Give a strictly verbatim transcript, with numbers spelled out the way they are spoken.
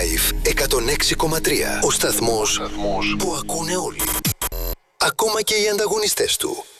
Live εκατόν έξι κόμμα τρία. Ο σταθμός που ακούνε όλοι. Ακόμα και οι ανταγωνιστές του.